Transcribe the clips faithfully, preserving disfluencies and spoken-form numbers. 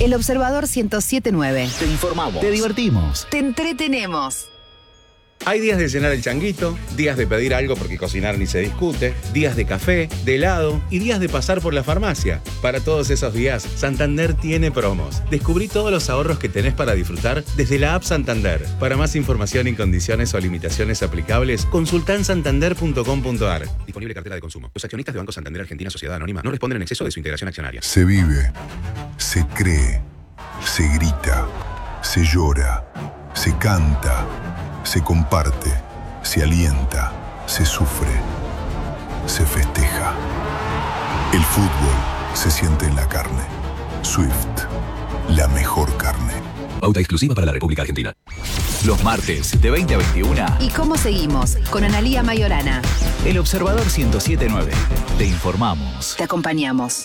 El Observador ciento siete punto nueve. Te informamos. Te divertimos. Te entretenemos. Hay días de llenar el changuito, días de pedir algo porque cocinar ni se discute, días de café, de helado y días de pasar por la farmacia. Para todos esos días, Santander tiene promos. Descubrí todos los ahorros que tenés para disfrutar desde la app Santander. Para más información y condiciones o limitaciones aplicables, consultá en santander punto com punto a r. Disponible cartera de consumo. Los accionistas de Banco Santander Argentina Sociedad Anónima no responden en exceso de su integración accionaria. Se vive, se cree, se grita, se llora, se canta, se comparte, se alienta, se sufre, se festeja. El fútbol se siente en la carne. Swift, la mejor carne. Pauta exclusiva para la República Argentina. Los martes de veinte a veintiuno. ¿Y cómo seguimos? Con Analía Mayorana. El Observador ciento siete punto nueve. Te informamos. Te acompañamos.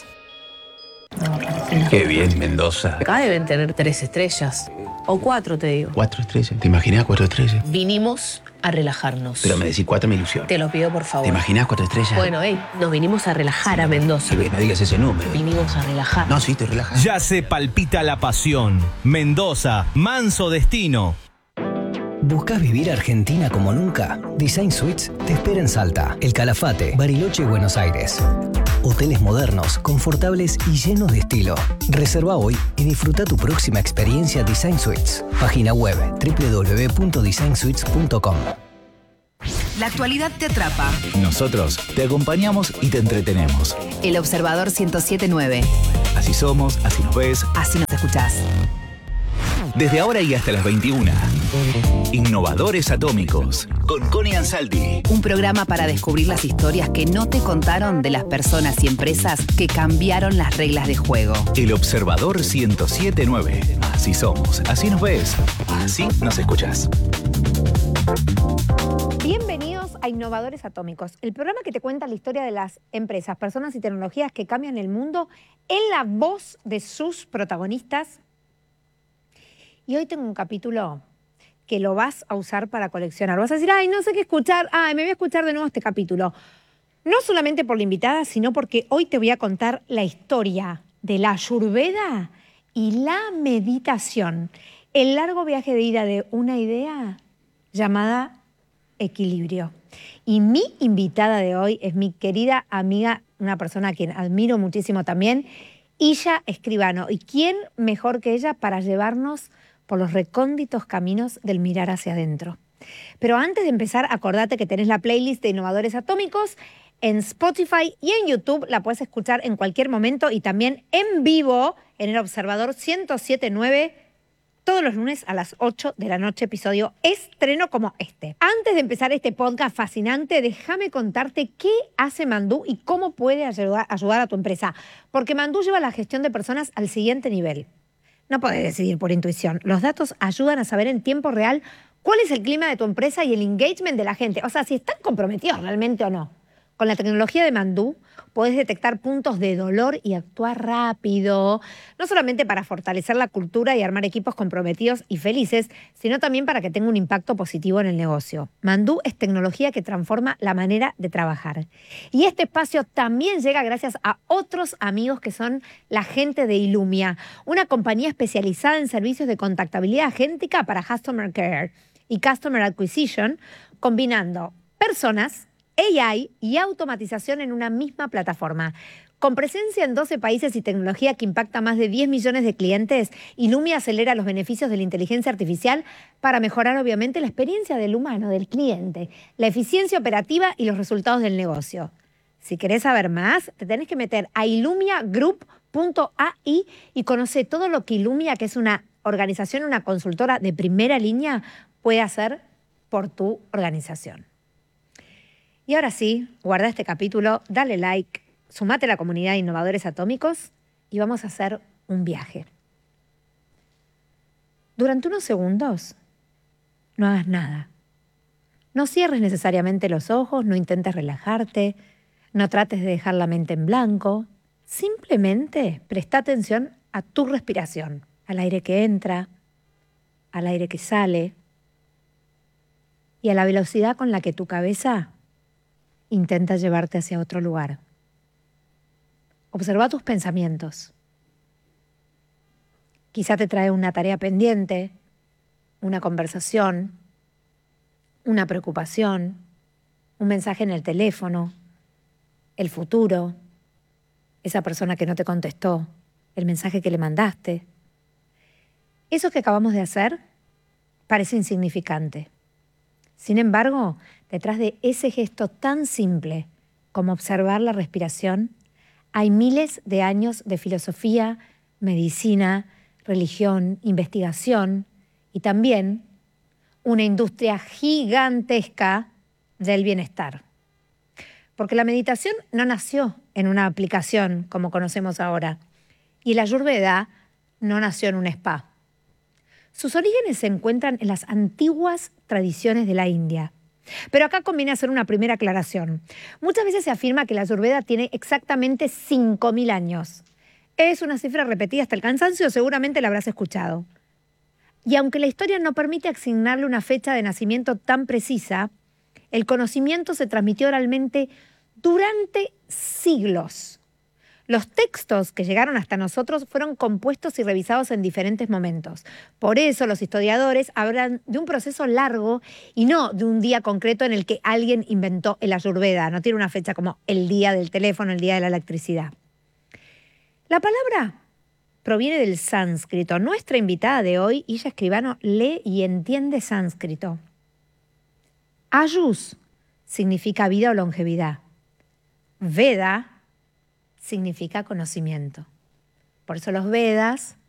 Qué bien, Mendoza. Acá deben tener tres estrellas. O cuatro, te digo. Cuatro estrellas. ¿Te imaginas cuatro estrellas? Vinimos a relajarnos. Pero me decís cuatro, me ilusiona. Te lo pido, por favor. ¿Te imaginas cuatro estrellas? Bueno, hey, nos vinimos a relajar a Mendoza. Sí, no digas ese número. Vinimos a relajar. No, sí, te relajas. Ya se palpita la pasión. Mendoza, manso destino. ¿Buscas vivir Argentina como nunca? Design Suites te espera en Salta, El Calafate, Bariloche y Buenos Aires. Hoteles modernos, confortables y llenos de estilo. Reserva hoy y disfruta tu próxima experiencia Design Suites. Página web doble u doble u doble u punto design suites punto com. La actualidad te atrapa. Nosotros te acompañamos y te entretenemos. El Observador ciento siete punto nueve. Así somos, así nos ves. Así nos escuchás. Desde ahora y hasta las veintiuna. Innovadores Atómicos. Con Connie Ansaldi. Un programa para descubrir las historias que no te contaron de las personas y empresas que cambiaron las reglas de juego. El Observador ciento siete punto nueve. Así somos, así nos ves. Así nos escuchás. Bienvenidos a Innovadores Atómicos, el programa que te cuenta la historia de las empresas, personas y tecnologías que cambian el mundo en la voz de sus protagonistas. Y hoy tengo un capítulo que lo vas a usar para coleccionar. Vas a decir, ay, no sé qué escuchar, ay, me voy a escuchar de nuevo este capítulo. No solamente por la invitada, sino porque hoy te voy a contar la historia de la Ayurveda y la meditación. El largo viaje de ida de una idea llamada equilibrio. Y mi invitada de hoy es mi querida amiga, una persona a quien admiro muchísimo también, Illa Escribano. ¿Y quién mejor que ella para llevarnos por los recónditos caminos del mirar hacia adentro? Pero antes de empezar, acordate que tenés la playlist de Innovadores Atómicos en Spotify y en YouTube. La puedes escuchar en cualquier momento y también en vivo en El Observador ciento siete punto nueve todos los lunes a las ocho de la noche, episodio estreno como este. Antes de empezar este podcast fascinante, déjame contarte qué hace Mandú y cómo puede ayudar, ayudar a tu empresa. Porque Mandú lleva la gestión de personas al siguiente nivel. No podés decidir por intuición. Los datos ayudan a saber en tiempo real cuál es el clima de tu empresa y el engagement de la gente. O sea, si están comprometidos realmente o no. Con la tecnología de Mandú podés detectar puntos de dolor y actuar rápido, no solamente para fortalecer la cultura y armar equipos comprometidos y felices, sino también para que tenga un impacto positivo en el negocio. Mandú es tecnología que transforma la manera de trabajar. Y este espacio también llega gracias a otros amigos que son la gente de Ilumia, una compañía especializada en servicios de contactabilidad agéntica para Customer Care y Customer Acquisition, combinando personas, A I y automatización en una misma plataforma. Con presencia en doce países y tecnología que impacta a más de diez millones de clientes, Ilumia acelera los beneficios de la inteligencia artificial para mejorar obviamente la experiencia del humano, del cliente, la eficiencia operativa y los resultados del negocio. Si querés saber más, te tenés que meter a ilumia group punto a i y conocer todo lo que Ilumia, que es una organización, una consultora de primera línea, puede hacer por tu organización. Y ahora sí, guarda este capítulo, dale like, sumate a la comunidad de Innovadores Atómicos y vamos a hacer un viaje. Durante unos segundos, no hagas nada. No cierres necesariamente los ojos, no intentes relajarte, no trates de dejar la mente en blanco. Simplemente presta atención a tu respiración, al aire que entra, al aire que sale y a la velocidad con la que tu cabeza intenta llevarte hacia otro lugar. Observa tus pensamientos. Quizá te trae una tarea pendiente, una conversación, una preocupación, un mensaje en el teléfono, el futuro, esa persona que no te contestó, el mensaje que le mandaste. Eso que acabamos de hacer parece insignificante. Sin embargo, detrás de ese gesto tan simple como observar la respiración, hay miles de años de filosofía, medicina, religión, investigación y también una industria gigantesca del bienestar. Porque la meditación no nació en una aplicación como conocemos ahora y la Ayurveda no nació en un spa. Sus orígenes se encuentran en las antiguas tradiciones de la India. Pero acá conviene hacer una primera aclaración. Muchas veces se afirma que la Ayurveda tiene exactamente cinco mil años. Es una cifra repetida hasta el cansancio, seguramente la habrás escuchado. Y aunque la historia no permite asignarle una fecha de nacimiento tan precisa, el conocimiento se transmitió oralmente durante siglos. Los textos que llegaron hasta nosotros fueron compuestos y revisados en diferentes momentos. Por eso los historiadores hablan de un proceso largo y no de un día concreto en el que alguien inventó el Ayurveda. No tiene una fecha como el día del teléfono, el día de la electricidad. La palabra proviene del sánscrito. Nuestra invitada de hoy, Illa Escribano, lee y entiende sánscrito. Ayus significa vida o longevidad. Veda significa conocimiento. Por eso los Vedas